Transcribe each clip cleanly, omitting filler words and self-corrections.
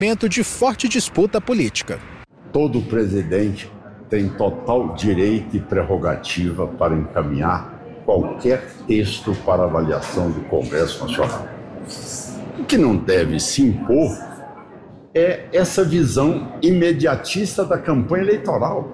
momento de forte disputa política. Todo presidente tem total direito e prerrogativa para encaminhar qualquer texto para avaliação do Congresso Nacional. O que não deve se impor é essa visão imediatista da campanha eleitoral.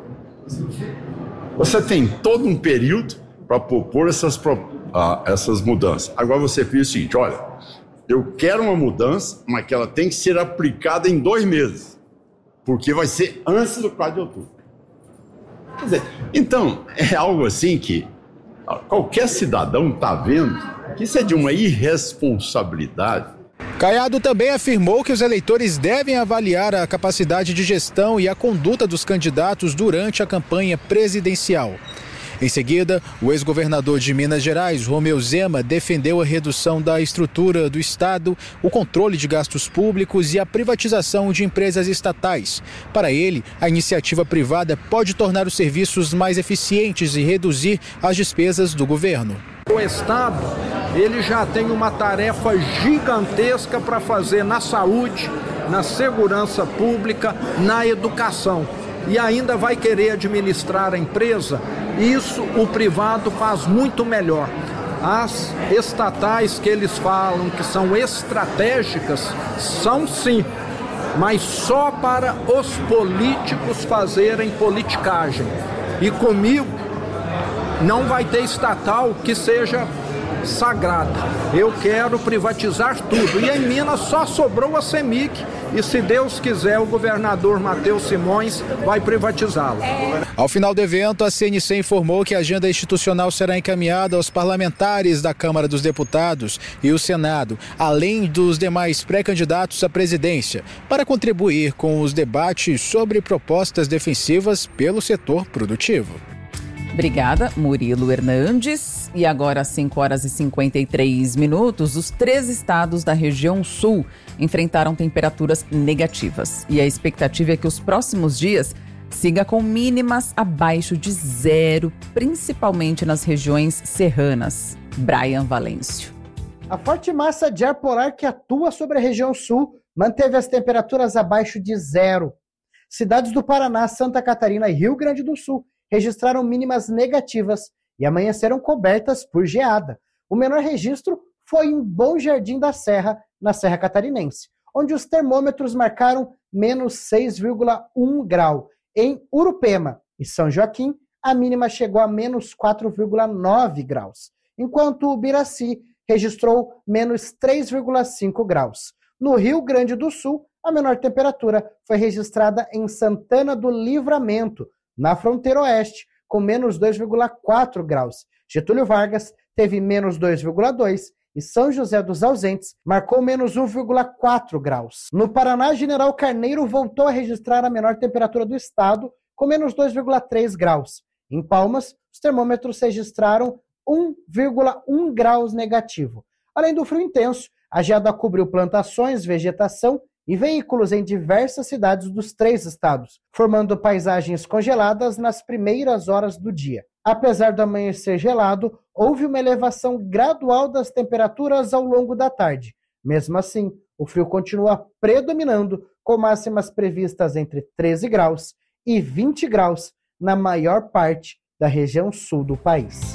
Você tem todo um período para propor essas mudanças. Agora você diz o seguinte, olha, eu quero uma mudança, mas que ela tem que ser aplicada em 2 meses, porque vai ser antes do 4 de outubro. Quer dizer, então, é algo assim que qualquer cidadão está vendo que isso é de uma irresponsabilidade. Caiado também afirmou que os eleitores devem avaliar a capacidade de gestão e a conduta dos candidatos durante a campanha presidencial. Em seguida, o ex-governador de Minas Gerais, Romeu Zema, defendeu a redução da estrutura do Estado, o controle de gastos públicos e a privatização de empresas estatais. Para ele, a iniciativa privada pode tornar os serviços mais eficientes e reduzir as despesas do governo. O Estado, ele já tem uma tarefa gigantesca para fazer na saúde, na segurança pública, na educação. E ainda vai querer administrar a empresa, isso o privado faz muito melhor. As estatais que eles falam que são estratégicas, são sim, mas só para os políticos fazerem politicagem. E comigo não vai ter estatal que seja sagrada. Eu quero privatizar tudo. E em Minas só sobrou a CEMIG. E se Deus quiser, o governador Matheus Simões vai privatizá-la. Ao final do evento, a CNC informou que a agenda institucional será encaminhada aos parlamentares da Câmara dos Deputados e o Senado, além dos demais pré-candidatos à presidência, para contribuir com os debates sobre propostas defensivas pelo setor produtivo. Obrigada, Murilo Hernandes. E agora, às 5h53, os 3 estados da região sul enfrentaram temperaturas negativas. E a expectativa é que os próximos dias siga com mínimas abaixo de 0, principalmente nas regiões serranas. Brian Valêncio. A forte massa de ar polar que atua sobre a região sul manteve as temperaturas abaixo de 0. Cidades do Paraná, Santa Catarina e Rio Grande do Sul registraram mínimas negativas e amanheceram cobertas por geada. O menor registro foi em Bom Jardim da Serra, na Serra Catarinense, onde os termômetros marcaram menos 6,1 grau. Em Urupema e São Joaquim, a mínima chegou a menos 4,9 graus, enquanto Ubiraci registrou menos 3,5 graus. No Rio Grande do Sul, a menor temperatura foi registrada em Santana do Livramento, na fronteira oeste, com menos 2,4 graus. Getúlio Vargas teve menos 2,2 e São José dos Ausentes marcou menos 1,4 graus. No Paraná, General Carneiro voltou a registrar a menor temperatura do estado, com menos 2,3 graus. Em Palmas, os termômetros registraram 1,1 graus negativo. Além do frio intenso, a geada cobriu plantações, vegetação e veículos em diversas cidades dos 3 estados, formando paisagens congeladas nas primeiras horas do dia. Apesar do amanhecer gelado, houve uma elevação gradual das temperaturas ao longo da tarde. Mesmo assim, o frio continua predominando, com máximas previstas entre 13 graus e 20 graus na maior parte da região sul do país.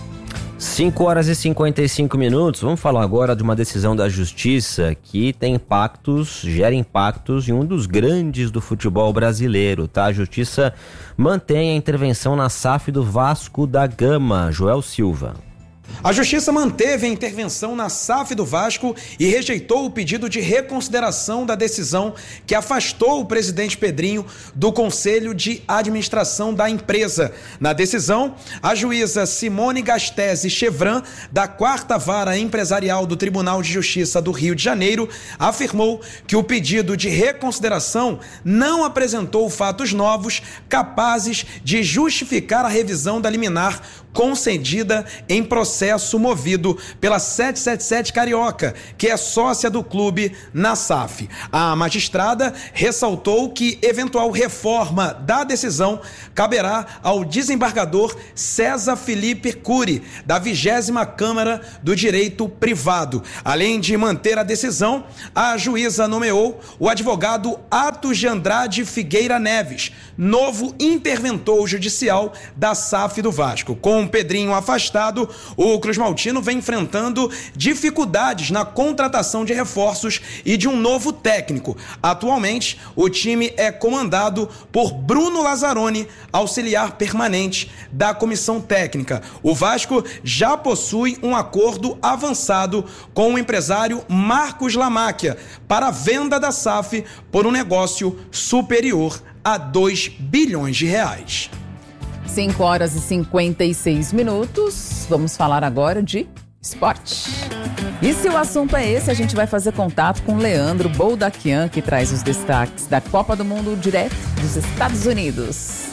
5h55. Vamos falar agora de uma decisão da Justiça que tem gera impactos em um dos grandes do futebol brasileiro, tá? A Justiça mantém a intervenção na SAF do Vasco da Gama. Joel Silva. A Justiça manteve a intervenção na SAF do Vasco e rejeitou o pedido de reconsideração da decisão que afastou o presidente Pedrinho do Conselho de Administração da empresa. Na decisão, a juíza Simone Gastese Chevran, da 4ª Vara Empresarial do Tribunal de Justiça do Rio de Janeiro, afirmou que o pedido de reconsideração não apresentou fatos novos capazes de justificar a revisão da liminar concedida em processo processo movido pela 777 Carioca, que é sócia do clube na SAF. A magistrada ressaltou que eventual reforma da decisão caberá ao desembargador César Felipe Cury, da 20ª Câmara do Direito Privado. Além de manter a decisão, a juíza nomeou o advogado Atos de Andrade Figueira Neves, novo interventor judicial da SAF do Vasco. Com o Pedrinho afastado, o Cruz Maltino vem enfrentando dificuldades na contratação de reforços e de um novo técnico. Atualmente, o time é comandado por Bruno Lazzaroni, auxiliar permanente da comissão técnica. O Vasco já possui um acordo avançado com o empresário Marcos Lamáquia para a venda da SAF por um negócio superior a 2 bilhões de reais. 5 horas e 56 minutos. Vamos falar agora de esporte. E se o assunto é esse, a gente vai fazer contato com Leandro Boldaquian, que traz os destaques da Copa do Mundo direto dos Estados Unidos.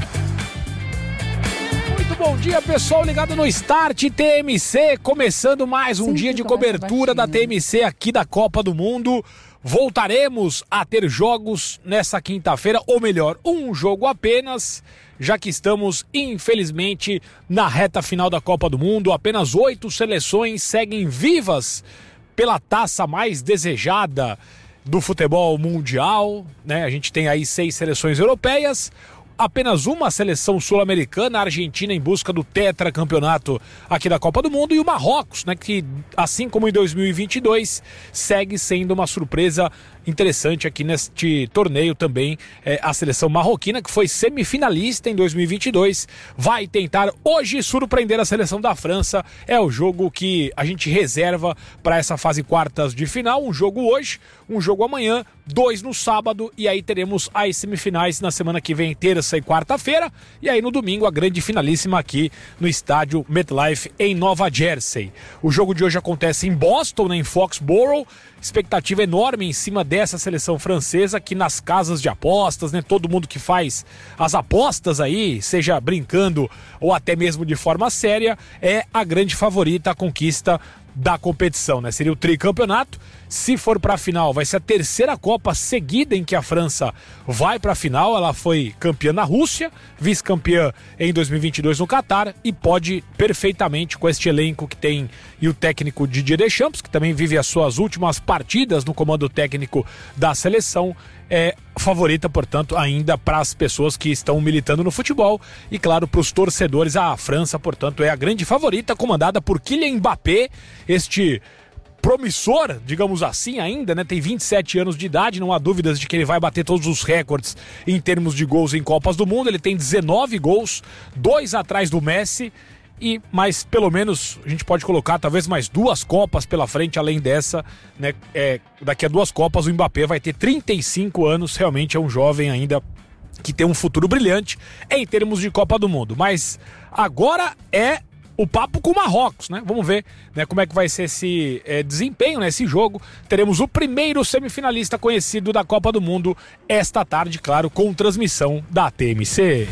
Muito bom dia, pessoal ligado no Start TMC, começando mais um dia de cobertura da TMC aqui da Copa do Mundo. Voltaremos a ter jogos nessa quinta-feira, ou melhor, um jogo apenas, já que estamos, infelizmente, na reta final da Copa do Mundo. Apenas 8 seleções seguem vivas pela taça mais desejada do futebol mundial, né? A gente tem aí 6 seleções europeias, apenas uma seleção sul-americana, a Argentina em busca do tetracampeonato aqui da Copa do Mundo, e o Marrocos, né, que assim como em 2022 segue sendo uma surpresa interessante aqui neste torneio também. A seleção marroquina, que foi semifinalista em 2022, vai tentar hoje surpreender a seleção da França. É o jogo que a gente reserva para essa fase quartas de final. Um jogo hoje, um jogo amanhã, 2 no sábado, e aí teremos as semifinais na semana que vem, terça e quarta-feira, e aí no domingo a grande finalíssima aqui no estádio MetLife em Nova Jersey. O jogo de hoje acontece em Boston, né, em Foxborough. Expectativa enorme em cima dessa seleção francesa, que nas casas de apostas, né, todo mundo que faz as apostas aí, seja brincando ou até mesmo de forma séria, é a grande favorita à conquista da competição, né? Seria o tricampeonato. Se for para a final, vai ser a terceira Copa seguida em que a França vai para a final. Ela foi campeã na Rússia, vice-campeã em 2022 no Catar, e pode perfeitamente, com este elenco que tem e o técnico Didier Deschamps, que também vive as suas últimas partidas no comando técnico da seleção, é favorita, portanto, ainda para as pessoas que estão militando no futebol, e claro, para os torcedores, a França, portanto, é a grande favorita, comandada por Kylian Mbappé, este promissor, digamos assim, ainda, né? Tem 27 anos de idade, não há dúvidas de que ele vai bater todos os recordes em termos de gols em Copas do Mundo. Ele tem 19 gols, 2 atrás do Messi, e mais, pelo menos, a gente pode colocar talvez mais 2 Copas pela frente, além dessa, né? Daqui a 2 Copas o Mbappé vai ter 35 anos, realmente é um jovem ainda que tem um futuro brilhante em termos de Copa do Mundo. Mas agora é o papo com o Marrocos, né? Vamos ver, né, como é que vai ser esse desempenho, né, esse jogo. Teremos o primeiro semifinalista conhecido da Copa do Mundo esta tarde, claro, com transmissão da TMC.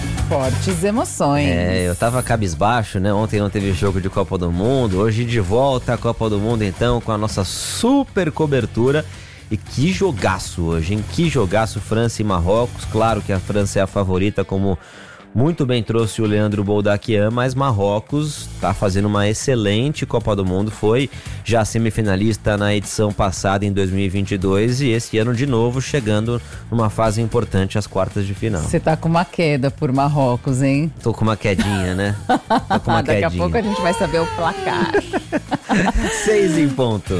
Fortes emoções. Eu tava cabisbaixo, né? Ontem não teve jogo de Copa do Mundo. Hoje de volta à Copa do Mundo, então, com a nossa super cobertura. E que jogaço hoje, hein? Que jogaço, França e Marrocos. Claro que a França é a favorita, como muito bem trouxe o Leandro Boldaquian, mas Marrocos tá fazendo uma excelente Copa do Mundo. Foi já semifinalista na edição passada, em 2022, e esse ano de novo chegando numa fase importante, às quartas de final. Você tá com uma queda por Marrocos, hein? Tô com uma quedinha, né? Tô com uma Daqui quedinha. a pouco a gente vai saber o placar. 6 em ponto.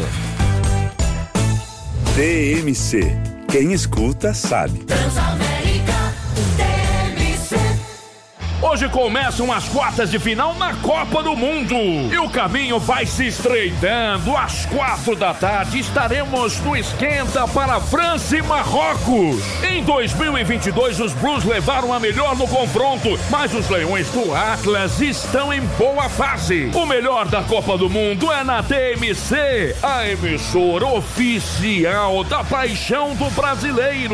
TMC. Quem escuta sabe. Hoje começam as quartas de final na Copa do Mundo e o caminho vai se estreitando. Às 4 da tarde estaremos no esquenta para França e Marrocos. Em 2022 os Blues levaram a melhor no confronto, mas os Leões do Atlas estão em boa fase. O melhor da Copa do Mundo é na TMC, a emissora oficial da paixão do brasileiro.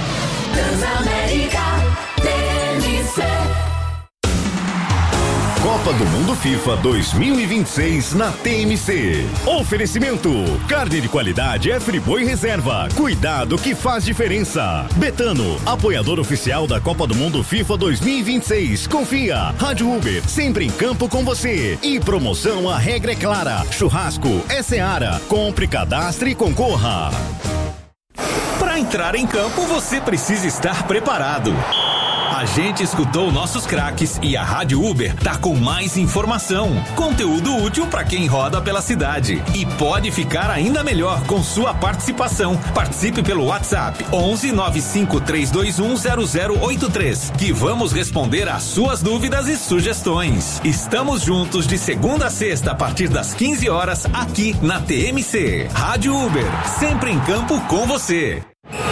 Transamérica TMC. Copa do Mundo FIFA 2026 na TMC. Oferecimento: carne de qualidade é Friboi Reserva. Cuidado que faz diferença. Betano, apoiador oficial da Copa do Mundo FIFA 2026. Confia. Rádio Uber, sempre em campo com você. E promoção, a regra é clara. Churrasco é Seara. Compre, cadastre e concorra. Para entrar em campo, você precisa estar preparado. A gente escutou nossos craques e a Rádio Uber tá com mais informação, conteúdo útil para quem roda pela cidade. E pode ficar ainda melhor com sua participação. Participe pelo WhatsApp 11 95 321 0083, que vamos responder às suas dúvidas e sugestões. Estamos juntos de segunda a sexta a partir das 15 horas aqui na TMC. Rádio Uber, sempre em campo com você.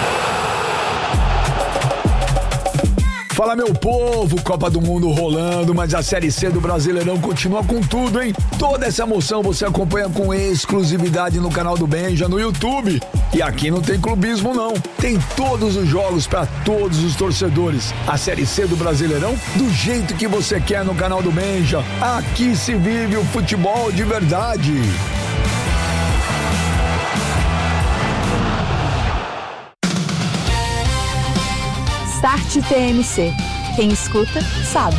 Fala, meu povo, Copa do Mundo rolando, mas a Série C do Brasileirão continua com tudo, hein? Toda essa emoção você acompanha com exclusividade no canal do Benja, no YouTube. E aqui não tem clubismo, não. Tem todos os jogos para todos os torcedores. A Série C do Brasileirão, do jeito que você quer no canal do Benja. Aqui se vive o futebol de verdade. Start TMC. Quem escuta, sabe.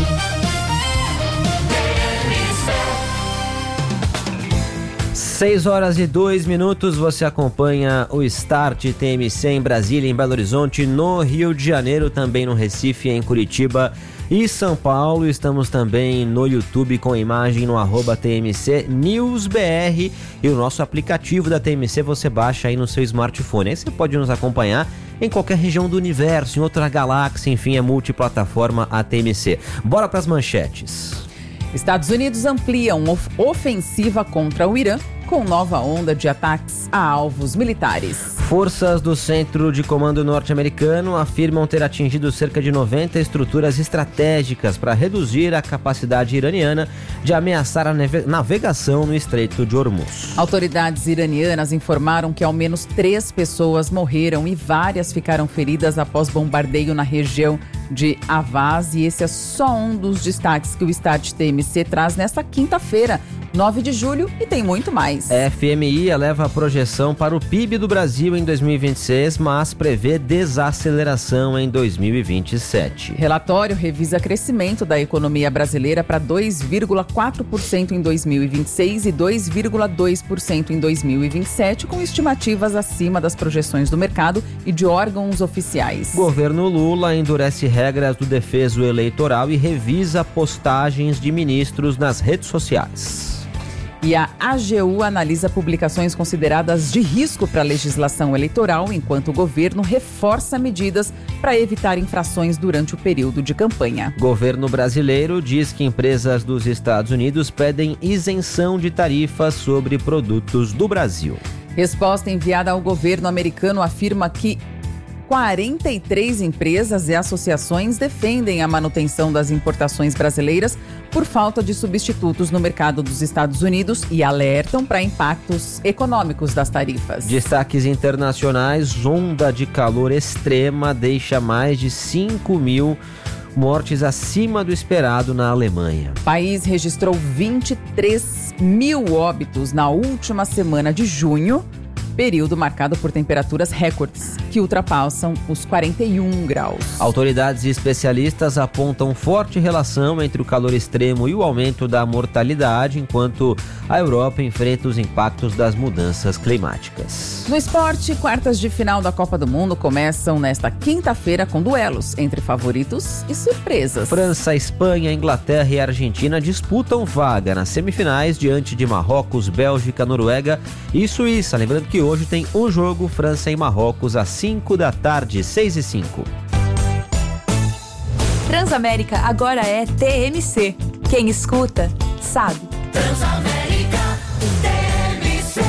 6h02, você acompanha o Start TMC em Brasília, em Belo Horizonte, no Rio de Janeiro, também no Recife, em Curitiba e São Paulo. Estamos também no YouTube com imagem no @TMC News BR, e o nosso aplicativo da TMC você baixa aí no seu smartphone. Aí você pode nos acompanhar em qualquer região do universo, em outra galáxia, enfim, é multiplataforma a TMC. Bora para as manchetes. Estados Unidos ampliam ofensiva contra o Irã com nova onda de ataques a alvos militares. Forças do Centro de Comando norte-americano afirmam ter atingido cerca de 90 estruturas estratégicas para reduzir a capacidade iraniana de ameaçar a navegação no Estreito de Hormuz. Autoridades iranianas informaram que ao menos 3 pessoas morreram e várias ficaram feridas após bombardeio na região de Avaz, e esse é só um dos destaques que o Start TMC traz nesta quinta-feira, 9 de julho, e tem muito mais. A FMI eleva a projeção para o PIB do Brasil em 2026, mas prevê desaceleração em 2027. Relatório revisa crescimento da economia brasileira para 2,4% em 2026 e 2,2% em 2027, com estimativas acima das projeções do mercado e de órgãos oficiais. Governo Lula endurece regras do defeso eleitoral e revisa postagens de ministros nas redes sociais. E a AGU analisa publicações consideradas de risco para a legislação eleitoral, enquanto o governo reforça medidas para evitar infrações durante o período de campanha. Governo brasileiro diz que empresas dos Estados Unidos pedem isenção de tarifas sobre produtos do Brasil. Resposta enviada ao governo americano afirma que 43 empresas e associações defendem a manutenção das importações brasileiras por falta de substitutos no mercado dos Estados Unidos e alertam para impactos econômicos das tarifas. Destaques internacionais: onda de calor extrema deixa mais de 5.000 mortes acima do esperado na Alemanha. O país registrou 23.000 óbitos na última semana de junho, período marcado por temperaturas recordes que ultrapassam os 41 graus. Autoridades e especialistas apontam forte relação entre o calor extremo e o aumento da mortalidade, enquanto a Europa enfrenta os impactos das mudanças climáticas. No esporte, quartas de final da Copa do Mundo começam nesta quinta-feira com duelos entre favoritos e surpresas. França, Espanha, Inglaterra e Argentina disputam vaga nas semifinais diante de Marrocos, Bélgica, Noruega e Suíça. Lembrando que hoje tem um jogo, França e Marrocos, às 5 da tarde, 6h05. Transamérica agora é TMC. Quem escuta, sabe. Transamérica TMC.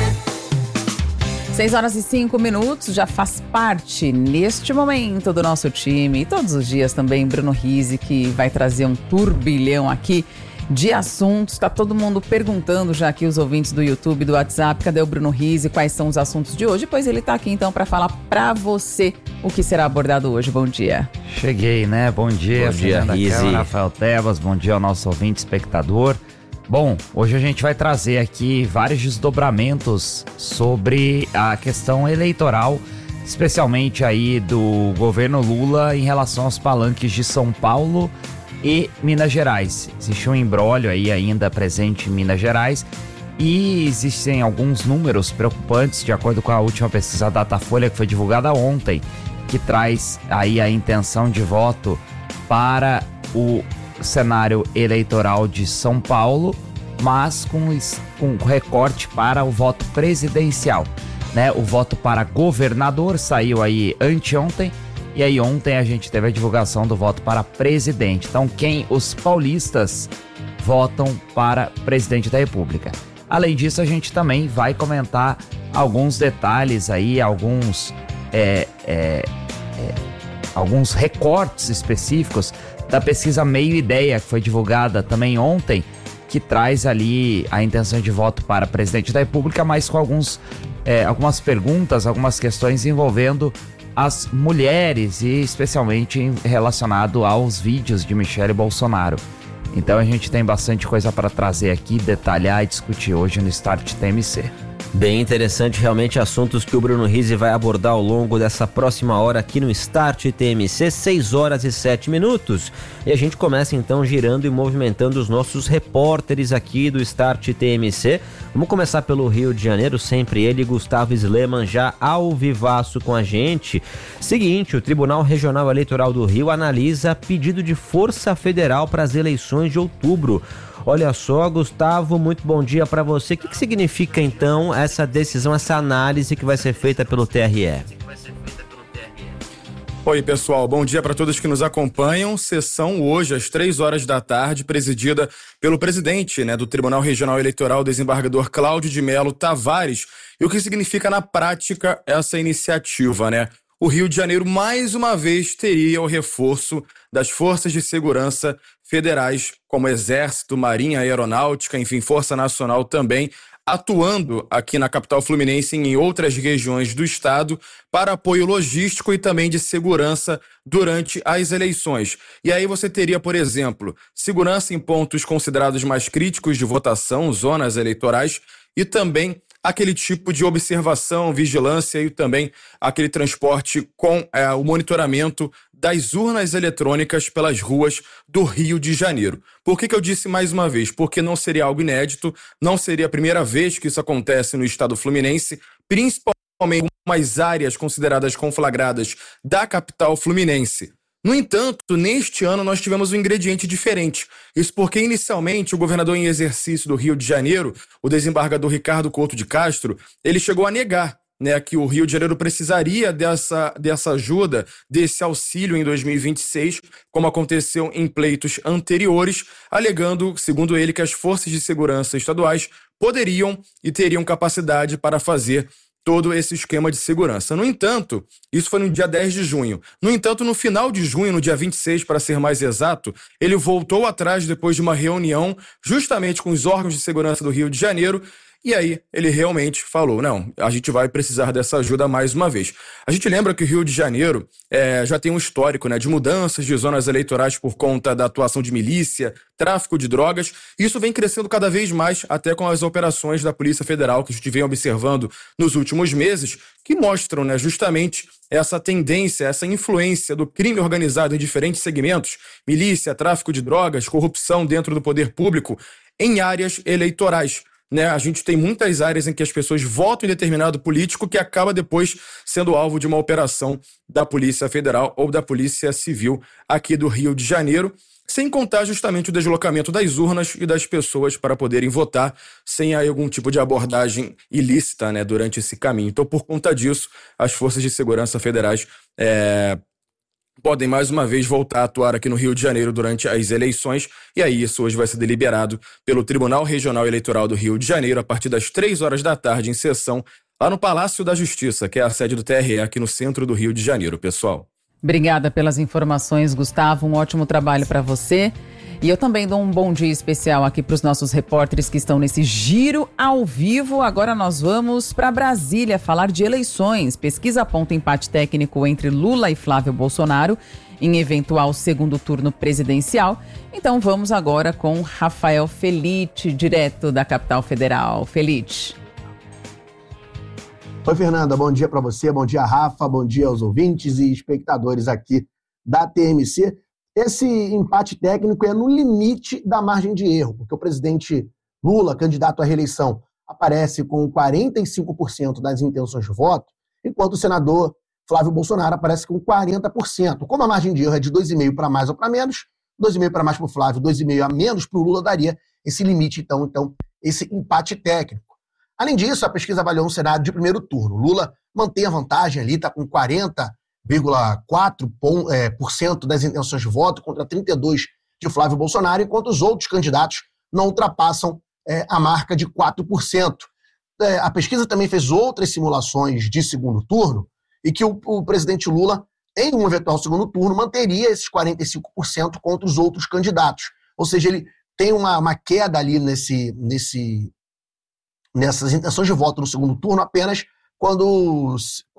6h05, já faz parte neste momento do nosso time e todos os dias também Bruno Rizzi, que vai trazer um turbilhão aqui de assuntos. Tá todo mundo perguntando já aqui, os ouvintes do YouTube e do WhatsApp, cadê o Bruno Rizzi, quais são os assuntos de hoje? Pois ele tá aqui então para falar para você o que será abordado hoje. Bom dia. Cheguei, né? Bom dia, bom dia, Fernanda, Rafael Tebas, bom dia ao nosso ouvinte espectador. Bom, hoje a gente vai trazer aqui vários desdobramentos sobre a questão eleitoral, especialmente aí do governo Lula em relação aos palanques de São Paulo e Minas Gerais. Existe um imbróglio aí ainda presente em Minas Gerais e existem alguns números preocupantes, de acordo com a última pesquisa Datafolha que foi divulgada ontem, que traz aí a intenção de voto para o cenário eleitoral de São Paulo, mas com recorte para o voto presidencial, né? O voto para governador saiu aí anteontem, e aí ontem a gente teve a divulgação do voto para presidente. Então, os paulistas votam para presidente da República. Além disso, a gente também vai comentar alguns detalhes aí, alguns recortes específicos da pesquisa Meio Ideia, que foi divulgada também ontem, que traz ali a intenção de voto para presidente da República, mas com algumas perguntas, algumas questões envolvendo as mulheres e especialmente relacionado aos vídeos de Michele Bolsonaro. Então a gente tem bastante coisa para trazer aqui, detalhar e discutir hoje no Start TMC. Bem interessante, realmente, assuntos que o Bruno Rizzi vai abordar ao longo dessa próxima hora aqui no Start TMC, 6 horas e 7 minutos. E a gente começa então girando e movimentando os nossos repórteres aqui do Start TMC. Vamos começar pelo Rio de Janeiro, sempre ele, Gustavo Sleman, já ao vivaço com a gente. Seguinte, o Tribunal Regional Eleitoral do Rio analisa pedido de Força Federal para as eleições de outubro. Olha só, Gustavo, muito bom dia para você. O que significa então essa decisão, essa análise que vai ser feita pelo TRE? Oi, pessoal, bom dia para todos que nos acompanham. Sessão hoje às 3 horas da tarde, presidida pelo presidente, do Tribunal Regional Eleitoral, desembargador Cláudio de Mello Tavares. E o que significa na prática essa iniciativa, O Rio de Janeiro, mais uma vez, teria o reforço das forças de segurança federais, como Exército, Marinha, Aeronáutica, enfim, Força Nacional também, atuando aqui na capital fluminense e em outras regiões do estado para apoio logístico e também de segurança durante as eleições. E aí você teria, por exemplo, segurança em pontos considerados mais críticos de votação, zonas eleitorais, e também aquele tipo de observação, vigilância e também aquele transporte com o monitoramento das urnas eletrônicas pelas ruas do Rio de Janeiro. Por que eu disse mais uma vez? Porque não seria algo inédito, não seria a primeira vez que isso acontece no estado fluminense, principalmente em algumas áreas consideradas conflagradas da capital fluminense. No entanto, neste ano nós tivemos um ingrediente diferente. Isso porque, inicialmente, o governador em exercício do Rio de Janeiro, o desembargador Ricardo Couto de Castro, ele chegou a negar que o Rio de Janeiro precisaria dessa ajuda, desse auxílio em 2026, como aconteceu em pleitos anteriores, alegando, segundo ele, que as forças de segurança estaduais poderiam e teriam capacidade para fazer todo esse esquema de segurança. No entanto, isso foi no dia 10 de junho. No entanto, no final de junho, no dia 26, para ser mais exato, ele voltou atrás depois de uma reunião justamente com os órgãos de segurança do Rio de Janeiro. E aí ele realmente falou, não, a gente vai precisar dessa ajuda mais uma vez. A gente lembra que o Rio de Janeiro já tem um histórico de mudanças de zonas eleitorais por conta da atuação de milícia, tráfico de drogas. E isso vem crescendo cada vez mais, até com as operações da Polícia Federal que a gente vem observando nos últimos meses, que mostram justamente essa tendência, essa influência do crime organizado em diferentes segmentos, milícia, tráfico de drogas, corrupção dentro do poder público, em áreas eleitorais. A gente tem muitas áreas em que as pessoas votam em determinado político que acaba depois sendo alvo de uma operação da Polícia Federal ou da Polícia Civil aqui do Rio de Janeiro, sem contar justamente o deslocamento das urnas e das pessoas para poderem votar sem algum tipo de abordagem ilícita durante esse caminho. Então, por conta disso, as forças de segurança federais podem mais uma vez voltar a atuar aqui no Rio de Janeiro durante as eleições, e aí isso hoje vai ser deliberado pelo Tribunal Regional Eleitoral do Rio de Janeiro a partir das 3 horas da tarde em sessão lá no Palácio da Justiça, que é a sede do TRE aqui no centro do Rio de Janeiro, pessoal. Obrigada pelas informações, Gustavo, um ótimo trabalho para você. E eu também dou um bom dia especial aqui para os nossos repórteres que estão nesse giro ao vivo. Agora nós vamos para Brasília falar de eleições. Pesquisa aponta empate técnico entre Lula e Flávio Bolsonaro em eventual segundo turno presidencial. Então vamos agora com Rafael Felite, direto da capital federal. Felite. Oi, Fernanda, bom dia para você, bom dia, Rafa, bom dia aos ouvintes e espectadores aqui da TMC. Esse empate técnico é no limite da margem de erro, porque o presidente Lula, candidato à reeleição, aparece com 45% das intenções de voto, enquanto o senador Flávio Bolsonaro aparece com 40%. Como a margem de erro é de 2,5 para mais ou para menos, 2,5 para mais para o Flávio, 2,5 a menos para o Lula, daria esse limite, então esse empate técnico. Além disso, a pesquisa avaliou um cenário de primeiro turno. Lula mantém a vantagem ali, está com 40,4% das intenções de voto contra 32% de Flávio Bolsonaro, enquanto os outros candidatos não ultrapassam a marca de 4%. A pesquisa também fez outras simulações de segundo turno e que o presidente Lula, em um eventual segundo turno, manteria esses 45% contra os outros candidatos. Ou seja, ele tem uma queda ali nessas intenções de voto no segundo turno apenas quando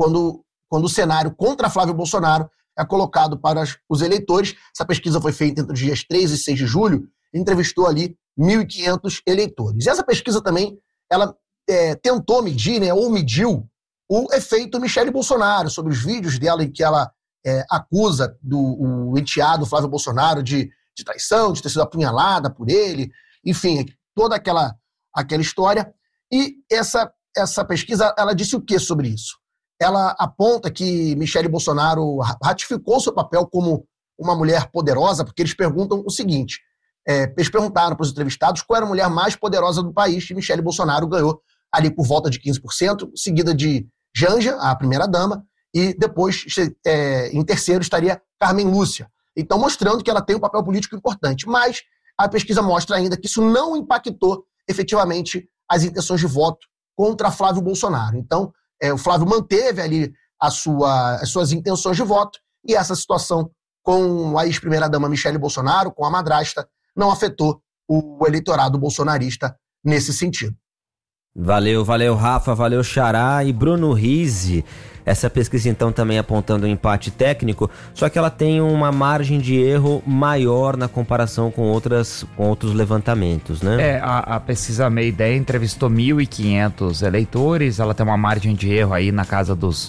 o cenário contra Flávio Bolsonaro é colocado para os eleitores. Essa pesquisa foi feita entre os dias 3 e 6 de julho, entrevistou ali 1.500 eleitores. E essa pesquisa também, ela tentou medir, ou mediu, o efeito Michele Bolsonaro, sobre os vídeos dela em que ela acusa o enteado Flávio Bolsonaro de traição, de ter sido apunhalada por ele, enfim, toda aquela história. E essa pesquisa, ela disse o que sobre isso? Ela aponta que Michele Bolsonaro ratificou seu papel como uma mulher poderosa, porque eles perguntam o seguinte, eles perguntaram para os entrevistados qual era a mulher mais poderosa do país, e Michele Bolsonaro ganhou ali por volta de 15%, seguida de Janja, a primeira-dama, e depois, em terceiro, estaria Carmen Lúcia. Então, mostrando que ela tem um papel político importante. Mas a pesquisa mostra ainda que isso não impactou efetivamente as intenções de voto contra Flávio Bolsonaro. Então, o Flávio manteve ali as suas intenções de voto e essa situação com a ex-primeira-dama Michele Bolsonaro, com a madrasta, não afetou o eleitorado bolsonarista nesse sentido. Valeu, Rafa, valeu, Xará e Bruno Rizzi. Essa pesquisa, então, também apontando um empate técnico, só que ela tem uma margem de erro maior na comparação com outros levantamentos, né? A pesquisa Meia Ideia entrevistou 1.500 eleitores, ela tem uma margem de erro aí na casa dos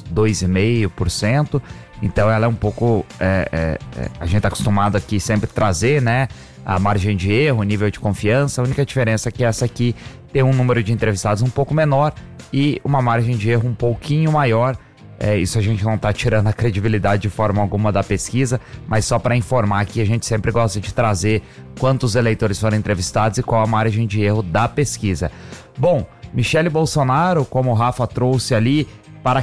2,5%, então ela é um pouco... a gente está acostumado aqui sempre trazer, né, a margem de erro, o nível de confiança. A única diferença é que essa aqui tem um número de entrevistados um pouco menor e uma margem de erro um pouquinho maior. Isso a gente não está tirando a credibilidade de forma alguma da pesquisa, mas só para informar que a gente sempre gosta de trazer quantos eleitores foram entrevistados e qual a margem de erro da pesquisa. Bom, Michele Bolsonaro, como o Rafa trouxe ali, para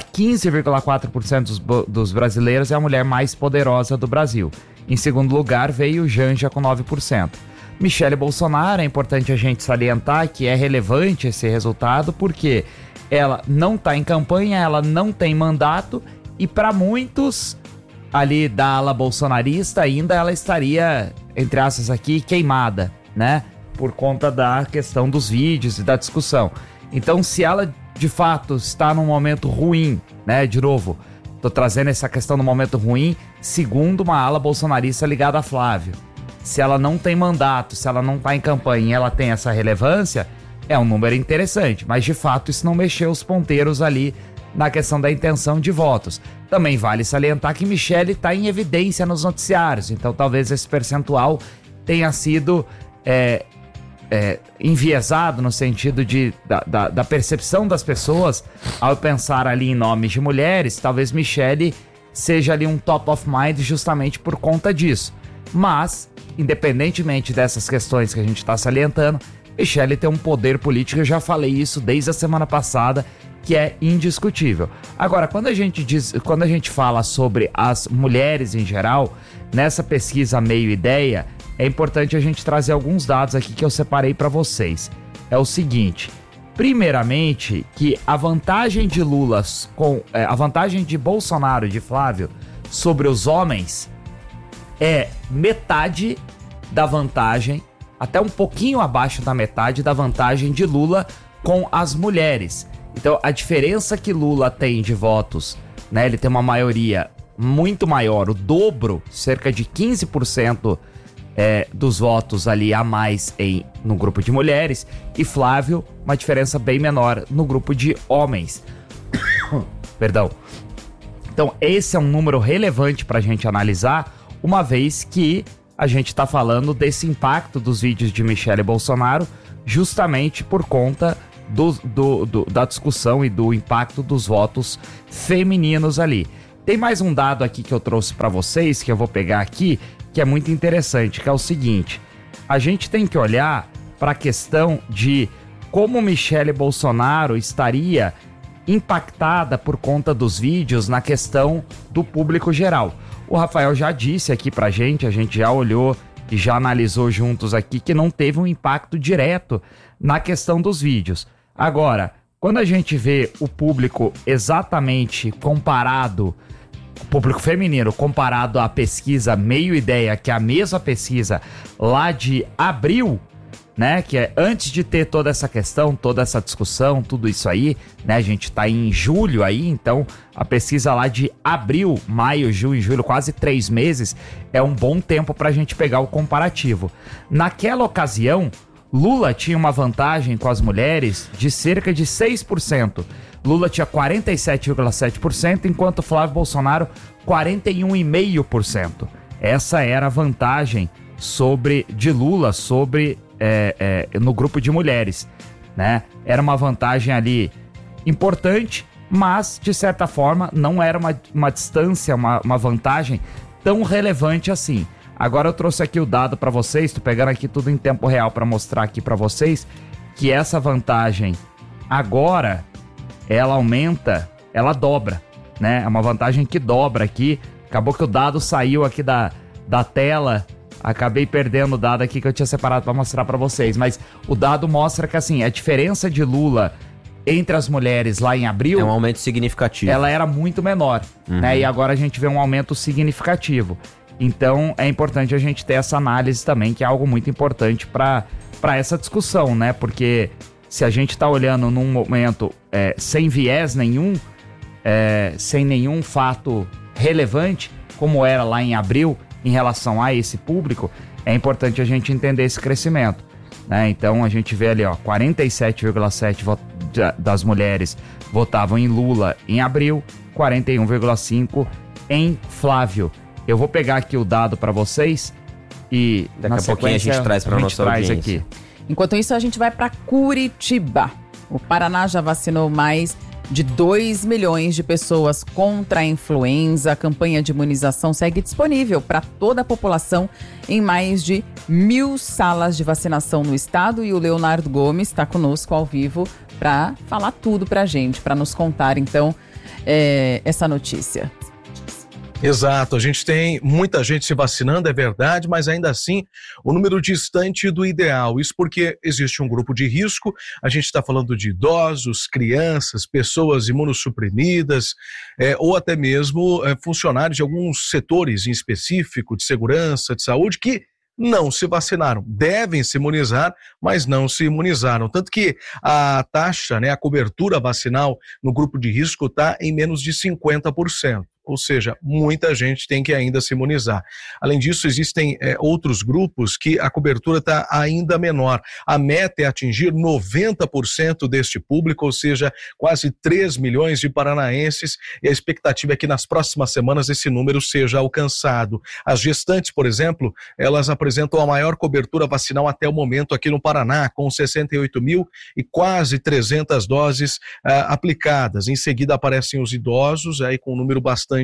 15,4% dos brasileiros é a mulher mais poderosa do Brasil. Em segundo lugar veio Janja com 9%. Michele Bolsonaro, é importante a gente salientar que é relevante esse resultado porque ela não está em campanha, ela não tem mandato e para muitos ali da ala bolsonarista ainda ela estaria, entre aspas aqui, queimada, né? Por conta da questão dos vídeos e da discussão. Então, se ela de fato está num momento ruim, né? De novo, tô trazendo essa questão do momento ruim, segundo uma ala bolsonarista ligada a Flávio. Se ela não tem mandato, se ela não está em campanha e ela tem essa relevância, é um número interessante, mas de fato isso não mexeu os ponteiros ali na questão da intenção de votos. Também vale salientar que Michele está em evidência nos noticiários, então talvez esse percentual tenha sido enviesado no sentido da percepção das pessoas ao pensar ali em nomes de mulheres. Talvez Michele seja ali um top of mind justamente por conta disso. Mas, independentemente dessas questões que a gente está salientando, Michele tem um poder político, eu já falei isso desde a semana passada, que é indiscutível. Agora, quando a gente fala sobre as mulheres em geral, nessa pesquisa Meia Ideia, é importante a gente trazer alguns dados aqui que eu separei para vocês. É o seguinte, primeiramente, que a vantagem de a vantagem de Bolsonaro, de Flávio, sobre os homens é metade da vantagem, até um pouquinho abaixo da metade da vantagem de Lula com as mulheres. Então, a diferença que Lula tem de votos, né, ele tem uma maioria muito maior, o dobro, cerca de 15% dos votos ali a mais no grupo de mulheres, e Flávio, uma diferença bem menor no grupo de homens. Perdão. Então, esse é um número relevante para a gente analisar, uma vez que a gente está falando desse impacto dos vídeos de Michele Bolsonaro, justamente por conta da discussão e do impacto dos votos femininos ali. Tem mais um dado aqui que eu trouxe para vocês, que eu vou pegar aqui, que é muito interessante, que é o seguinte: a gente tem que olhar para a questão de como Michele Bolsonaro estaria impactada por conta dos vídeos na questão do público geral. O Rafael já disse aqui pra gente, a gente já olhou e já analisou juntos aqui que não teve um impacto direto na questão dos vídeos. Agora, quando a gente vê o público exatamente comparado, o público feminino comparado à pesquisa Meio Ideia, que é a mesma pesquisa lá de abril, né, que é antes de ter toda essa questão, toda essa discussão, tudo isso aí, né, a gente tá em julho aí, então a pesquisa lá de abril, maio, junho, julho, quase 3 meses, é um bom tempo pra gente pegar o comparativo. Naquela ocasião, Lula tinha uma vantagem com as mulheres de cerca de 6%. Lula tinha 47,7%, enquanto Flávio Bolsonaro 41,5%. Essa era a vantagem de Lula no grupo de mulheres, né? Era uma vantagem ali importante, mas de certa forma não era uma distância, uma vantagem tão relevante assim. Agora eu trouxe aqui o dado para vocês, tô pegando aqui tudo em tempo real para mostrar aqui para vocês que essa vantagem agora ela aumenta, ela dobra, né? É uma vantagem que dobra aqui. Acabou que o dado saiu aqui da tela. Acabei perdendo o dado aqui que eu tinha separado para mostrar para vocês, mas o dado mostra que assim, a diferença de Lula entre as mulheres lá em abril... É um aumento significativo. Ela era muito menor, né? E agora a gente vê um aumento significativo. Então é importante a gente ter essa análise também, que é algo muito importante para essa discussão, né? Porque se a gente tá olhando num momento sem viés nenhum, sem nenhum fato relevante, como era lá em abril, em relação a esse público, é importante a gente entender esse crescimento, né? Então a gente vê ali, ó, 47,7% das mulheres votavam em Lula em abril, 41,5% em Flávio. Eu vou pegar aqui o dado para vocês e daqui a pouquinho a gente traz para nossa audiência aqui. Enquanto isso, a gente vai para Curitiba. O Paraná já vacinou mais de 2 milhões de pessoas contra a influenza. A campanha de imunização segue disponível para toda a população em mais de 1.000 salas de vacinação no estado. E o Leonardo Gomes está conosco ao vivo para falar tudo para a gente, para nos contar, então, essa notícia. Exato, a gente tem muita gente se vacinando, é verdade, mas ainda assim o número distante do ideal. Isso porque existe um grupo de risco, a gente está falando de idosos, crianças, pessoas imunossuprimidas, ou até mesmo funcionários de alguns setores em específico, de segurança, de saúde, que não se vacinaram, devem se imunizar, mas não se imunizaram. Tanto que a taxa, a cobertura vacinal no grupo de risco está em menos de 50%. Ou seja, muita gente tem que ainda se imunizar. Além disso, existem outros grupos que a cobertura está ainda menor. A meta é atingir 90% deste público, ou seja, quase 3 milhões de paranaenses, e a expectativa é que nas próximas semanas esse número seja alcançado. As gestantes, por exemplo, elas apresentam a maior cobertura vacinal até o momento aqui no Paraná, com 68 mil e quase 300 doses aplicadas. Em seguida aparecem os idosos, aí com um número bastante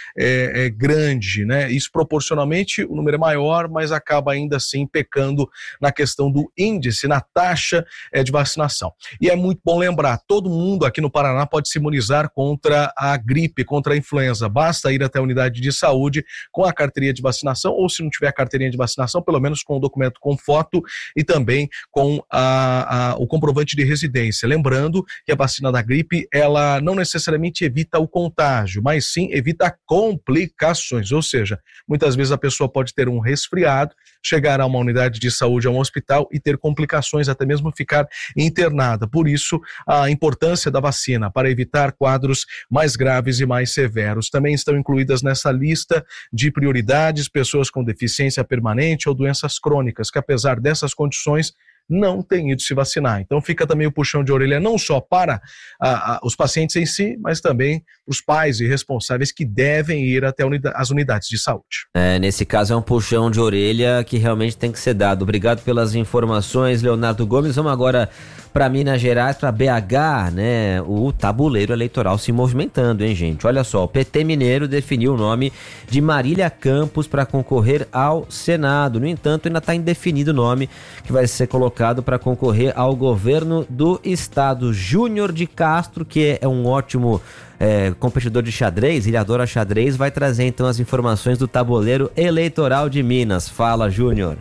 grande, né? Isso proporcionalmente o número é maior, mas acaba ainda assim pecando na questão do índice, na taxa de vacinação. E é muito bom lembrar, todo mundo aqui no Paraná pode se imunizar contra a gripe, contra a influenza. Basta ir até a unidade de saúde com a carteirinha de vacinação, ou se não tiver a carteirinha de vacinação, pelo menos com o documento com foto e também com o comprovante de residência. Lembrando que a vacina da gripe, ela não necessariamente evita o contágio, mas sim evita complicações, ou seja, muitas vezes a pessoa pode ter um resfriado, chegar a uma unidade de saúde, a um hospital e ter complicações, até mesmo ficar internada. Por isso, a importância da vacina para evitar quadros mais graves e mais severos. Também estão incluídas nessa lista de prioridades pessoas com deficiência permanente ou doenças crônicas, que apesar dessas condições, não têm ido se vacinar. Então fica também o puxão de orelha não só para os pacientes em si, mas também os pais e responsáveis que devem ir até as unidades de saúde. Nesse caso é um puxão de orelha que realmente tem que ser dado. Obrigado pelas informações, Leonardo Gomes. Vamos agora para Minas Gerais, para BH, né? O tabuleiro eleitoral se movimentando, hein, gente? Olha só, o PT mineiro definiu o nome de Marília Campos para concorrer ao Senado. No entanto, ainda está indefinido o nome que vai ser colocado para concorrer ao governo do estado. Júnior de Castro, que é um ótimo competidor de xadrez, ele adora xadrez, vai trazer então as informações do tabuleiro eleitoral de Minas. Fala, Júnior.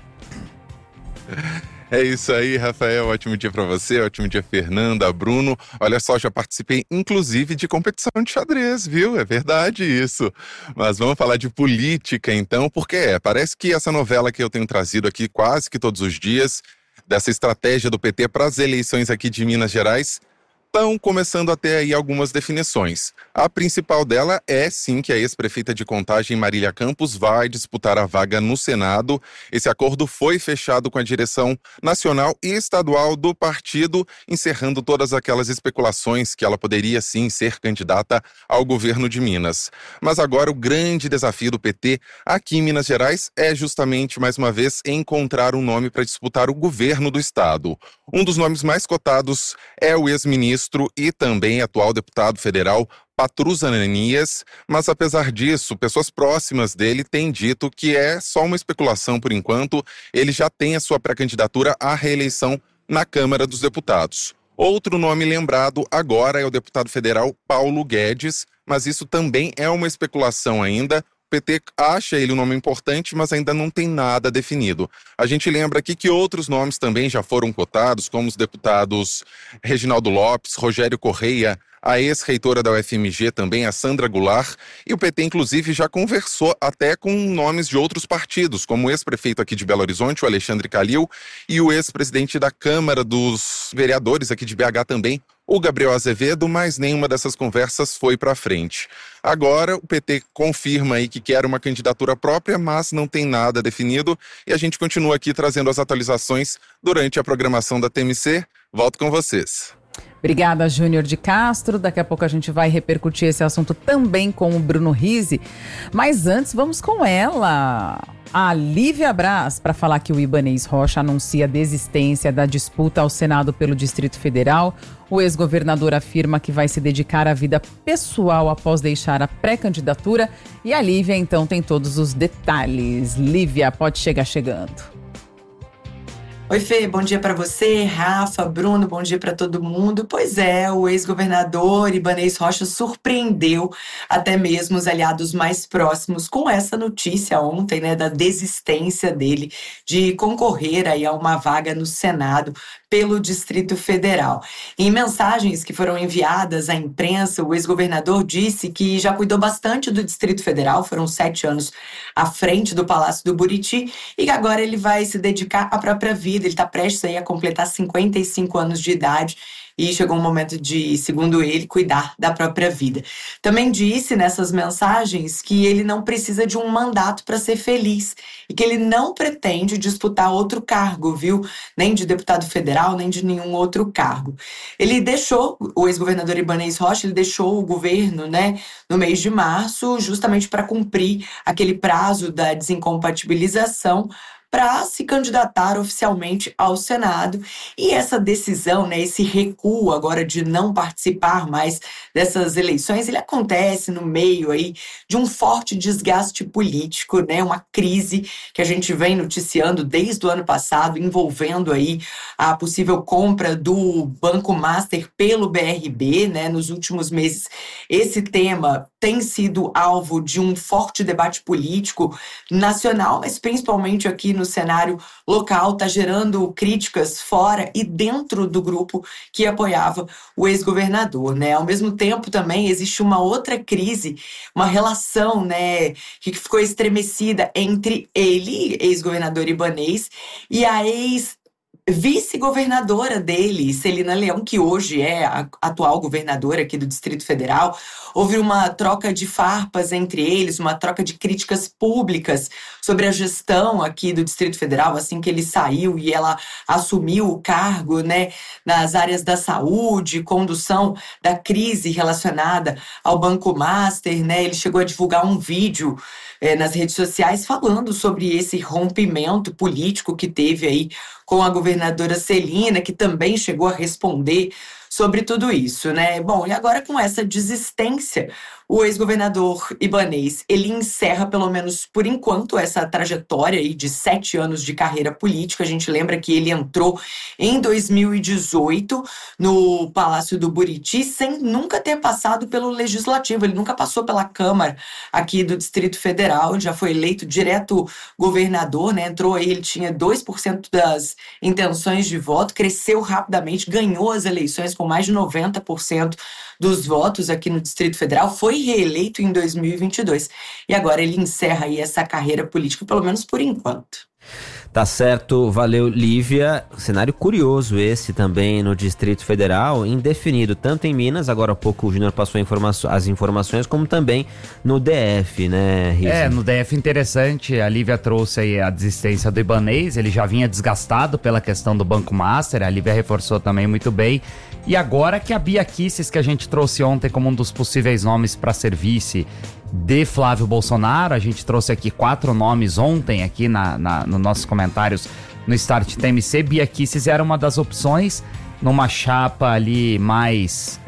É isso aí, Rafael, ótimo dia para você, ótimo dia, Fernanda, Bruno. Olha só, já participei inclusive de competição de xadrez, viu? É verdade isso. Mas vamos falar de política então, porque parece que essa novela que eu tenho trazido aqui quase que todos os dias, dessa estratégia do PT para as eleições aqui de Minas Gerais, estão começando a ter aí algumas definições. A principal dela é, sim, que a ex-prefeita de Contagem, Marília Campos, vai disputar a vaga no Senado. Esse acordo foi fechado com a direção nacional e estadual do partido, encerrando todas aquelas especulações que ela poderia, sim, ser candidata ao governo de Minas. Mas agora o grande desafio do PT aqui em Minas Gerais é justamente, mais uma vez, encontrar um nome para disputar o governo do estado. Um dos nomes mais cotados é o ex-ministro e também atual deputado federal Patrus Ananias, mas apesar disso, pessoas próximas dele têm dito que é só uma especulação por enquanto. Ele já tem a sua pré-candidatura à reeleição na Câmara dos Deputados. Outro nome lembrado agora é o deputado federal Paulo Guedes, mas isso também é uma especulação ainda. O PT acha ele um nome importante, mas ainda não tem nada definido. A gente lembra aqui que outros nomes também já foram cotados, como os deputados Reginaldo Lopes, Rogério Correia, a ex-reitora da UFMG também, a Sandra Goulart, e o PT inclusive já conversou até com nomes de outros partidos, como o ex-prefeito aqui de Belo Horizonte, o Alexandre Calil, e o ex-presidente da Câmara dos Vereadores aqui de BH também, o Gabriel Azevedo, mas nenhuma dessas conversas foi para frente. Agora o PT confirma aí que quer uma candidatura própria, mas não tem nada definido, e a gente continua aqui trazendo as atualizações durante a programação da TMC. Volto com vocês. Obrigada, Júnior de Castro. Daqui a pouco a gente vai repercutir esse assunto também com o Bruno Rizzi. Mas antes, vamos com ela, a Lívia Braz, para falar que o Ibanez Rocha anuncia a desistência da disputa ao Senado pelo Distrito Federal. O ex-governador afirma que vai se dedicar à vida pessoal após deixar a pré-candidatura. E a Lívia, então, tem todos os detalhes. Lívia, pode chegar chegando. Oi, Fê, bom dia para você, Rafa, Bruno, bom dia para todo mundo. Pois é, o ex-governador Ibanez Rocha surpreendeu até mesmo os aliados mais próximos com essa notícia ontem, né, da desistência dele de concorrer aí a uma vaga no Senado pelo Distrito Federal. Em mensagens que foram enviadas à imprensa, o ex-governador disse que já cuidou bastante do Distrito Federal, foram 7 anos à frente do Palácio do Buriti, e que agora ele vai se dedicar à própria vida. Ele está prestes aí a completar 55 anos de idade e chegou um momento de, segundo ele, cuidar da própria vida. Também disse nessas mensagens que ele não precisa de um mandato para ser feliz e que ele não pretende disputar outro cargo, viu? Nem de deputado federal, nem de nenhum outro cargo. Ele deixou, o ex-governador Ibanez Rocha, ele deixou o governo, né, no mês de março, justamente para cumprir aquele prazo da desincompatibilização, para se candidatar oficialmente ao Senado. E essa decisão, né, esse recuo agora de não participar mais dessas eleições, ele acontece no meio aí de um forte desgaste político, né, uma crise que a gente vem noticiando desde o ano passado, envolvendo aí a possível compra do Banco Master pelo BRB, né. Nos últimos meses, esse tema tem sido alvo de um forte debate político nacional, mas principalmente aqui no cenário local, está gerando críticas fora e dentro do grupo que apoiava o ex-governador, né? Ao mesmo tempo também existe uma outra crise, uma relação, né, que ficou estremecida entre ele, ex-governador Ibanez, e a vice-governadora dele, Celina Leão, que hoje é a atual governadora aqui do Distrito Federal. Houve uma troca de farpas entre eles, uma troca de críticas públicas sobre a gestão aqui do Distrito Federal, assim que ele saiu e ela assumiu o cargo, né, nas áreas da saúde, condução da crise relacionada ao Banco Master, né? Ele chegou a divulgar um vídeo nas redes sociais falando sobre esse rompimento político que teve aí com a governadora Celina, que também chegou a responder sobre tudo isso, né? Bom, e agora com essa desistência, o ex-governador Ibanez, ele encerra, pelo menos por enquanto, essa trajetória aí de 7 anos de carreira política. A gente lembra que ele entrou em 2018 no Palácio do Buriti sem nunca ter passado pelo Legislativo, ele nunca passou pela Câmara aqui do Distrito Federal, ele já foi eleito direto governador, né? Entrou aí, ele tinha 2% das intenções de voto, cresceu rapidamente, ganhou as eleições com mais de 90% dos votos aqui no Distrito Federal, foi reeleito em 2022. E agora ele encerra aí essa carreira política, pelo menos por enquanto. Tá certo, valeu, Lívia. Cenário curioso esse também no Distrito Federal, indefinido, tanto em Minas, agora há pouco o Júnior passou as informações, como também no DF, né, Risa? No DF interessante, a Lívia trouxe aí a desistência do Ibanez, ele já vinha desgastado pela questão do Banco Master, a Lívia reforçou também muito bem. E agora que a Bia Kicis, que a gente trouxe ontem como um dos possíveis nomes para ser vice de Flávio Bolsonaro, a gente trouxe aqui 4 nomes ontem aqui nos nossos comentários no Start TMC. Bia Kicis era uma das opções numa chapa ali mais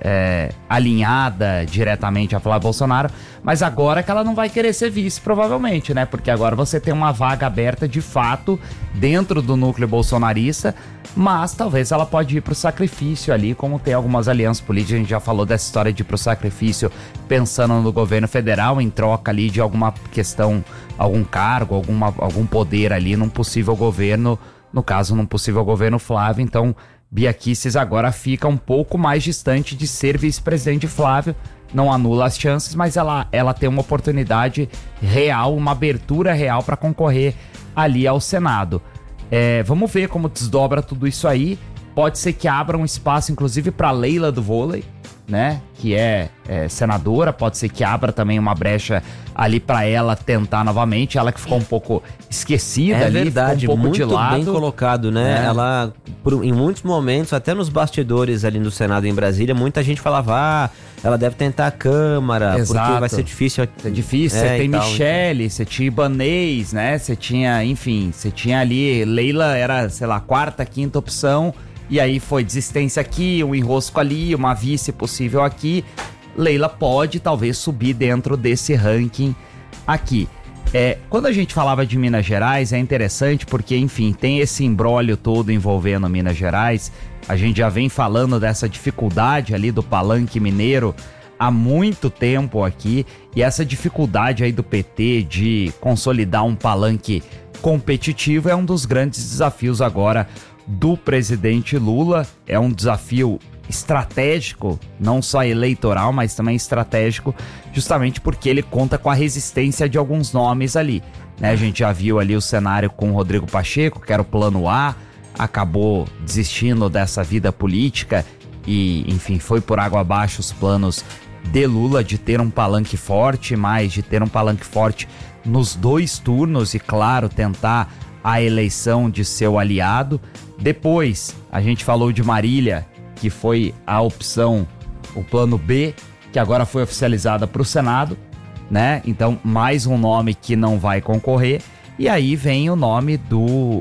alinhada diretamente a Flávio Bolsonaro, mas agora que ela não vai querer ser vice, provavelmente, né? Porque agora você tem uma vaga aberta de fato dentro do núcleo bolsonarista, mas talvez ela pode ir pro sacrifício ali, como tem algumas alianças políticas. A gente já falou dessa história de ir pro sacrifício pensando no governo federal em troca ali de alguma questão, algum cargo, algum poder ali num possível governo, no caso num possível governo Flávio. Então Bia Kicis agora fica um pouco mais distante de ser vice-presidente de Flávio, não anula as chances, mas ela tem uma oportunidade real, uma abertura real para concorrer ali ao Senado. Vamos ver como desdobra tudo isso aí. Pode ser que abra um espaço, inclusive, para Leila do vôlei, né? Que é senadora. Pode ser que abra também uma brecha ali para ela tentar novamente. Ela que ficou um pouco esquecida ali, verdade, ficou um pouco de lado. Muito bem colocado, né? Ela, em muitos momentos, até nos bastidores ali no Senado em Brasília, muita gente falava, ela deve tentar a Câmara, Exato. porque vai ser difícil. É difícil, você tem Michele, você tinha Ibanez, né? Você tinha, enfim, você tinha ali, Leila era, sei lá, 4ª, 5ª opção, e aí foi desistência aqui, um enrosco ali, uma vice possível aqui. Leila pode talvez subir dentro desse ranking aqui. Quando a gente falava de Minas Gerais, é interessante porque, enfim, tem esse imbróglio todo envolvendo Minas Gerais. A gente já vem falando dessa dificuldade ali do palanque mineiro há muito tempo aqui, e essa dificuldade aí do PT de consolidar um palanque competitivo é um dos grandes desafios agora do presidente Lula. É um desafio estratégico, não só eleitoral, mas também estratégico, justamente porque ele conta com a resistência de alguns nomes ali, né? A gente já viu ali o cenário com o Rodrigo Pacheco, que era o plano A, acabou desistindo dessa vida política e, enfim, foi por água abaixo os planos de Lula de ter um palanque forte, mas de ter um palanque forte nos 2 turnos e, claro, tentar a eleição de seu aliado. Depois, a gente falou de Marília, que foi a opção, o plano B, que agora foi oficializada para o Senado, né? Então, mais um nome que não vai concorrer. E aí vem o nome do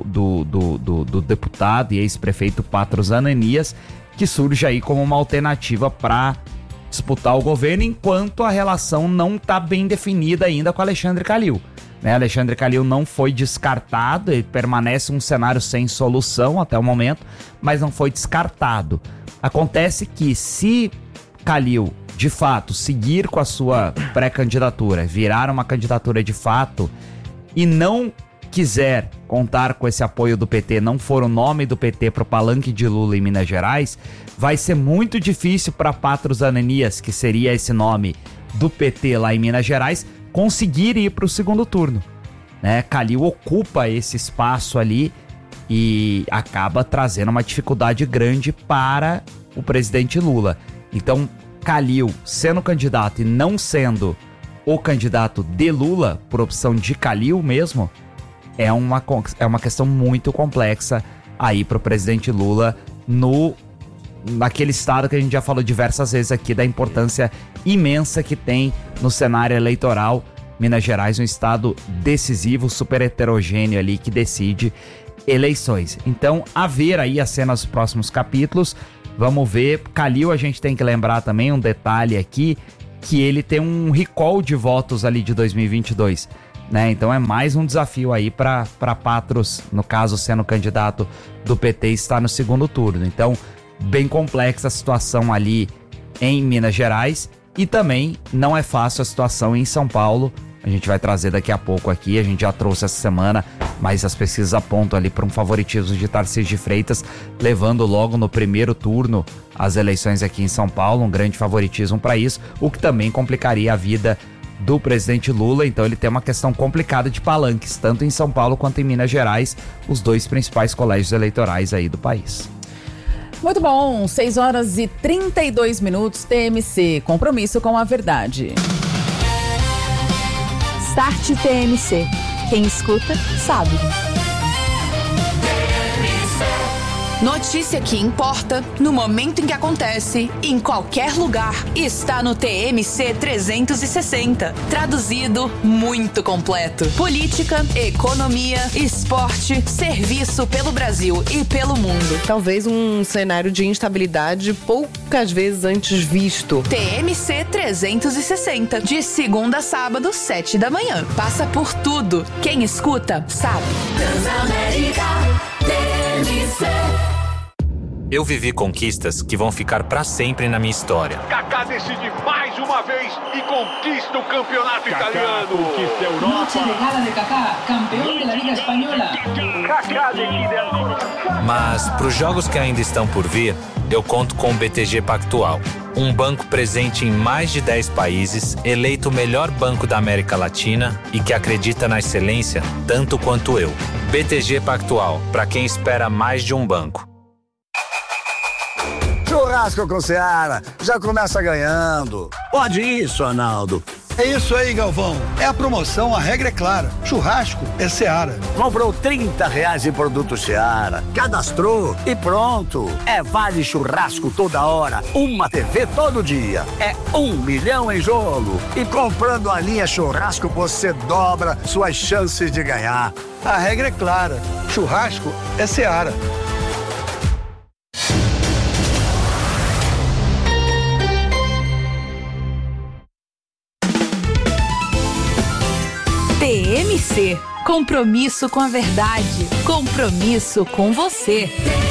deputado e ex-prefeito Patros Ananias, que surge aí como uma alternativa para disputar o governo, enquanto a relação não está bem definida ainda com Alexandre Calil. Né? Alexandre Calil não foi descartado, ele permanece um cenário sem solução até o momento, mas não foi descartado. Acontece que se Calil, de fato, seguir com a sua pré-candidatura, virar uma candidatura de fato e não quiser contar com esse apoio do PT, não for o nome do PT para o palanque de Lula em Minas Gerais, vai ser muito difícil para Patros Ananias, que seria esse nome do PT lá em Minas Gerais, conseguir ir para o segundo turno, né? Calil ocupa esse espaço ali e acaba trazendo uma dificuldade grande para o presidente Lula. Então, Calil sendo candidato e não sendo o candidato de Lula, por opção de Calil mesmo, é uma questão muito complexa aí para o presidente Lula naquele estado que a gente já falou diversas vezes aqui da importância imensa que tem no cenário eleitoral. Minas Gerais, um estado decisivo, super heterogêneo ali, que decide eleições. Então, a ver aí as cenas dos próximos capítulos. Vamos ver. Calil, a gente tem que lembrar também um detalhe aqui, que ele tem um recall de votos ali de 2022, né? Então é mais um desafio aí para Patros, no caso sendo candidato do PT, estar no segundo turno. Então, bem complexa a situação ali em Minas Gerais e também não é fácil a situação em São Paulo. A gente vai trazer daqui a pouco aqui, a gente já trouxe essa semana, mas as pesquisas apontam ali para um favoritismo de Tarcísio de Freitas, levando logo no primeiro turno as eleições aqui em São Paulo, um grande favoritismo para isso, o que também complicaria a vida do presidente Lula. Então ele tem uma questão complicada de palanques, tanto em São Paulo quanto em Minas Gerais, os dois principais colégios eleitorais aí do país. Muito bom, 6 horas e 32 minutos, TMC, compromisso com a verdade. Start TMC. Quem escuta, sabe. Notícia que importa, no momento em que acontece, em qualquer lugar, está no TMC 360. Traduzido, muito completo. Política, economia, esporte, serviço pelo Brasil e pelo mundo. Talvez um cenário de instabilidade poucas vezes antes visto. TMC 360, de segunda a sábado, 7 da manhã. Passa por tudo. Quem escuta, sabe. Transamérica, TMC. Eu vivi conquistas que vão ficar pra sempre na minha história. Kaká decide mais uma vez e conquista o campeonato italiano. Conquista a Europa. Noche de gala de Kaká, campeão da Liga Espanhola. Kaká decide ancora. Mas pros jogos que ainda estão por vir, eu conto com o BTG Pactual. Um banco presente em mais de 10 países, eleito o melhor banco da América Latina e que acredita na excelência tanto quanto eu. BTG Pactual, pra quem espera mais de um banco. Churrasco com Seara, já começa ganhando. Pode isso, Arnaldo. É isso aí, Galvão. É a promoção, a regra é clara. Churrasco é Seara. Comprou R$30 em produto Seara, cadastrou e pronto. É vale churrasco toda hora, uma TV todo dia. É 1 milhão em jogo. E comprando a linha churrasco, você dobra suas chances de ganhar. A regra é clara. Churrasco é Seara. TMC, compromisso com a verdade, compromisso com você.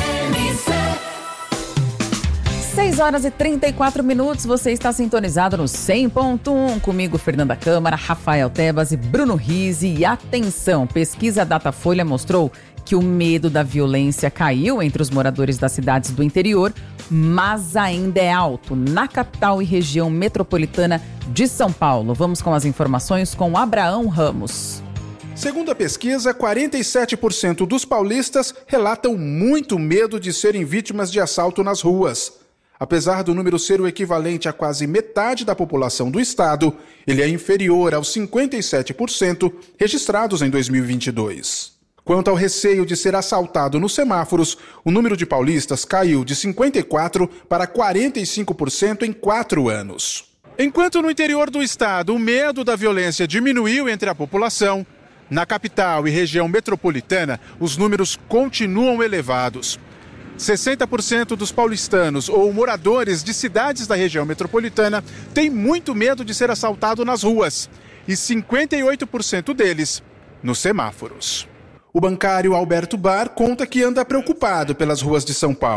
6 horas e 34 minutos, você está sintonizado no 100.1, comigo Fernanda Câmara, Rafael Tebas e Bruno Rizzi. E atenção, pesquisa Datafolha mostrou que o medo da violência caiu entre os moradores das cidades do interior, mas ainda é alto na capital e região metropolitana de São Paulo. Vamos com as informações com Abraão Ramos. Segundo a pesquisa, 47% dos paulistas relatam muito medo de serem vítimas de assalto nas ruas. Apesar do número ser o equivalente a quase metade da população do estado, ele é inferior aos 57% registrados em 2022. Quanto ao receio de ser assaltado nos semáforos, o número de paulistas caiu de 54% para 45% em 4 anos. Enquanto no interior do estado o medo da violência diminuiu entre a população, na capital e região metropolitana os números continuam elevados. 60% dos paulistanos ou moradores de cidades da região metropolitana têm muito medo de ser assaltado nas ruas e 58% deles nos semáforos. O bancário Alberto Bar conta que anda preocupado pelas ruas de São Paulo.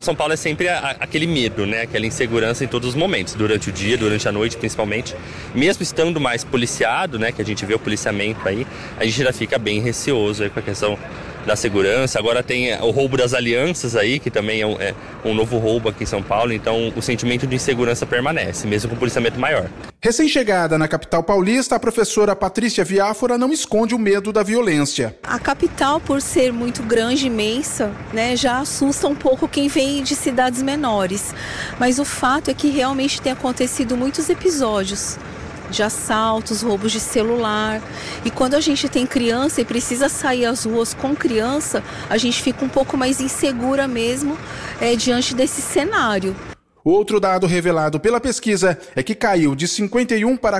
São Paulo é sempre aquele medo, né? Aquela insegurança em todos os momentos, durante o dia, durante a noite principalmente. Mesmo estando mais policiado, né? Que a gente vê o policiamento aí, a gente ainda fica bem receoso aí com a questão da segurança. Agora tem o roubo das alianças aí, que também é um novo roubo aqui em São Paulo, então o sentimento de insegurança permanece, mesmo com o policiamento maior. Recém-chegada na capital paulista, a professora Patrícia Viáfora não esconde o medo da violência. A capital, por ser muito grande, imensa, né, já assusta um pouco quem vem de cidades menores. Mas o fato é que realmente tem acontecido muitos episódios de assaltos, roubos de celular. E quando a gente tem criança e precisa sair às ruas com criança, a gente fica um pouco mais insegura mesmo diante desse cenário. Outro dado revelado pela pesquisa é que caiu de 51% para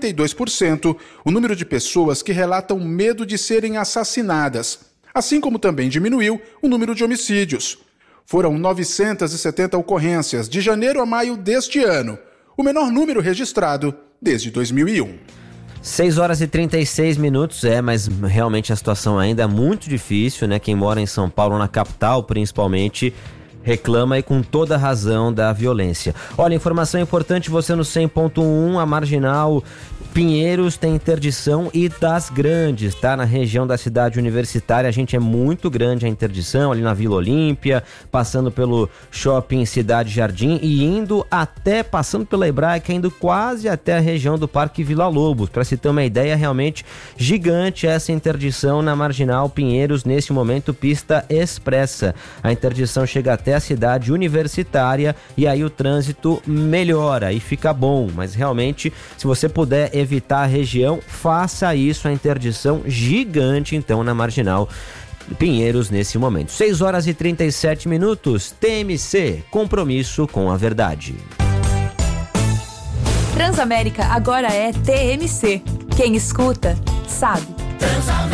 42% o número de pessoas que relatam medo de serem assassinadas, assim como também diminuiu o número de homicídios. Foram 970 ocorrências de janeiro a maio deste ano, o menor número registrado desde 2001. 6 horas e 36 minutos, mas realmente a situação ainda é muito difícil, né? Quem mora em São Paulo, na capital principalmente, reclama e com toda razão da violência. Olha, informação importante, você no 100.1, a Marginal Pinheiros tem interdição e das grandes, tá? Na região da cidade universitária, a gente é muito grande a interdição, ali na Vila Olímpia, passando pelo Shopping Cidade Jardim e indo até, passando pela Hebraica, indo quase até a região do Parque Vila Lobos. Para se ter uma ideia, realmente gigante essa interdição na Marginal Pinheiros, nesse momento, pista expressa. A interdição chega até a cidade universitária e aí o trânsito melhora e fica bom, mas realmente, se você puder evitar a região, faça isso, a interdição gigante então na Marginal Pinheiros nesse momento. 6 horas e 37 minutos, TMC, compromisso com a verdade. Transamérica agora é TMC. Quem escuta, sabe.